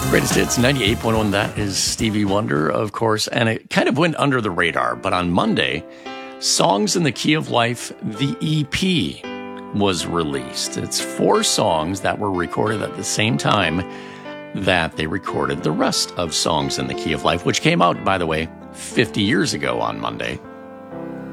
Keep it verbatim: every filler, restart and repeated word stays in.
Greatest Hits ninety-eight point one. That is Stevie Wonder, of course. And it kind of went under the radar. But on Monday, Songs in the Key of Life, the E P, was released. It's four songs that were recorded at the same time that they recorded the rest of Songs in the Key of Life, which came out, by the way, fifty years ago on Monday.